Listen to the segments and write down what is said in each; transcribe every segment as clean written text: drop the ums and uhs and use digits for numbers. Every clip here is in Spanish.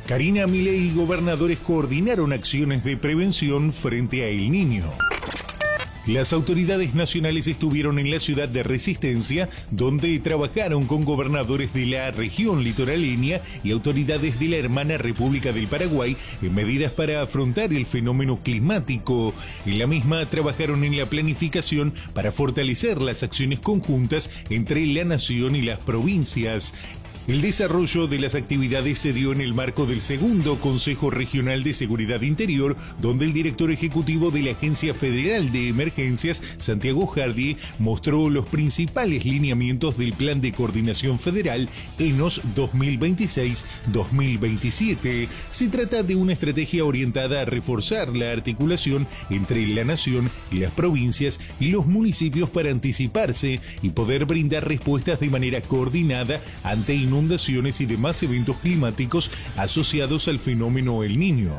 Karina Milei y gobernadores coordinaron acciones de prevención frente a El Niño. Las autoridades nacionales estuvieron en la ciudad de Resistencia, donde trabajaron con gobernadores de la región litoraleña y autoridades de la hermana República del Paraguay en medidas para afrontar el fenómeno climático. En la misma trabajaron en la planificación para fortalecer las acciones conjuntas entre la nación y las provincias. El desarrollo de las actividades se dio en el marco del segundo Consejo Regional de Seguridad Interior, donde el director ejecutivo de la Agencia Federal de Emergencias, Santiago Jardy, mostró los principales lineamientos del Plan de Coordinación Federal ENOS 2026-2027. Se trata de una estrategia orientada a reforzar la articulación entre la nación y las provincias y los municipios para anticiparse y poder brindar respuestas de manera coordinada ante inundaciones y demás eventos climáticos asociados al fenómeno El Niño.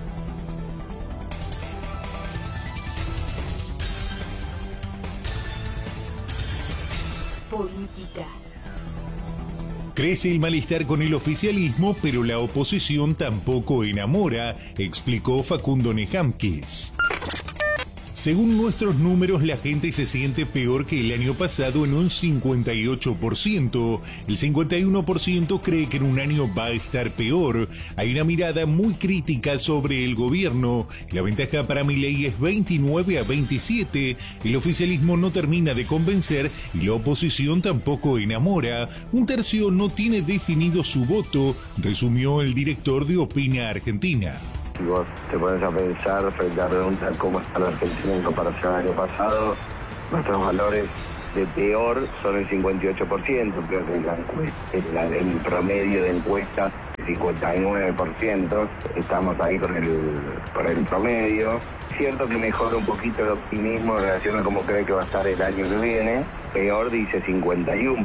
Política. Crece el malestar con el oficialismo, pero la oposición tampoco enamora, explicó Facundo Nejamquez. Según nuestros números, la gente se siente peor que el año pasado en un 58%. El 51% cree que en un año va a estar peor. Hay una mirada muy crítica sobre el gobierno. La ventaja para Milei es 29-27. El oficialismo no termina de convencer y la oposición tampoco enamora. Un tercio no tiene definido su voto, resumió el director de Opina Argentina. Si vos te pones a pensar frente a la pregunta cómo está la Argentina en comparación al año pasado, nuestros valores de peor son el 58%, creo que el promedio de encuesta es 59%, estamos ahí con el promedio. Cierto que mejora un poquito el optimismo en relación a cómo cree que va a estar el año que viene, peor dice 51%,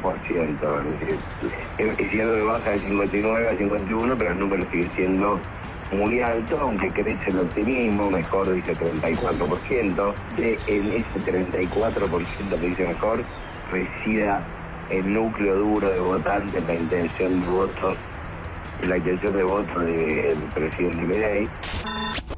es cierto que baja de 59 a 51, pero el número sigue siendo muy alto, aunque crece el optimismo, mejor dice 34%, en ese 34% que dice mejor resida el núcleo duro de votantes, la intención de voto del presidente Milei.